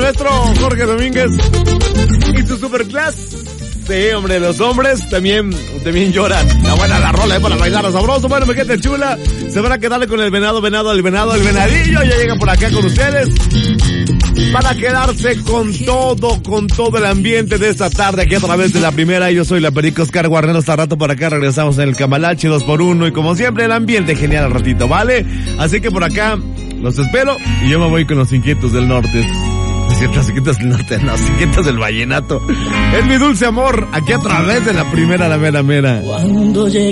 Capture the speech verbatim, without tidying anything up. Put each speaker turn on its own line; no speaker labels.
maestro Jorge Domínguez y su superclass. Sí, hombre, los hombres también, también lloran. La buena la rola, ¿eh? Para bailar a sabroso. Bueno, mi gente chula, se van a quedar con el venado, venado, el venado, el venadillo. Ya llega por acá con ustedes. Para quedarse con todo, con todo el ambiente de esta tarde aquí a través de la primera. Yo soy la Perico Oscar Guarnero. Hasta rato por acá regresamos en el Cambalache dos por uno. Y como siempre, el ambiente genial al ratito, ¿vale? Así que por acá los espero y yo me voy con los inquietos del norte. Los inquietos del norte, no, los inquietos del vallenato. Es mi dulce amor, aquí a través de la primera, la mera mera.
Cuando llegue